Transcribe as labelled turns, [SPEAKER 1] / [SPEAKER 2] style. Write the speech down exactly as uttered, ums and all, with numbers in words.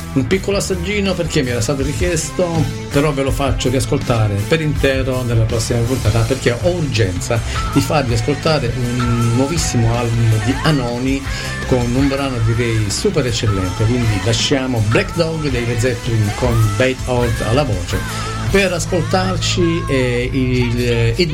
[SPEAKER 1] un piccolo assaggino perché mi era stato richiesto, però ve lo faccio riascoltare per intero nella prossima puntata, perché ho urgenza di farvi ascoltare un nuovissimo album di Anoni con un brano direi super eccellente. Quindi lasciamo Black Dog dei Led Zeppelin con Bait Out alla voce per ascoltarci eh, il, il